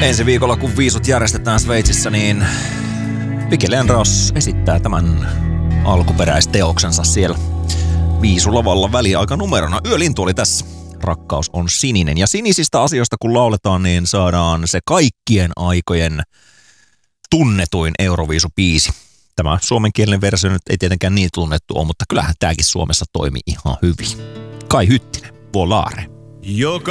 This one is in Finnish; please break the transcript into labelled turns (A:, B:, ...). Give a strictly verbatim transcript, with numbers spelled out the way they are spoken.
A: Ensi viikolla, kun viisut järjestetään Sveitsissä, niin Viki Lenraus esittää tämän alkuperäisteoksensa siellä viisulavalla väliaikanumerona. Yölintu oli tässä. Rakkaus on sininen. Ja sinisistä asioista kun lauletaan, niin saadaan se kaikkien aikojen tunnetuin Euroviisubiisi. Tämä suomenkielinen versio nyt ei tietenkään niin tunnettu ole, mutta kyllähän tämäkin Suomessa toimii ihan hyvin. Kai Hyttinen, Volare. Joka